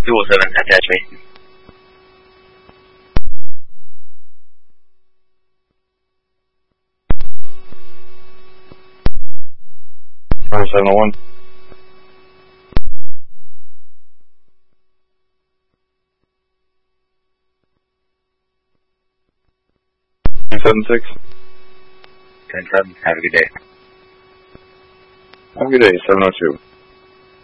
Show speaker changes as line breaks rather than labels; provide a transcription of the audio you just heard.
207, attach me.
Tower 701. Seven six.
10-7, have a good day.
Have a good day, 702.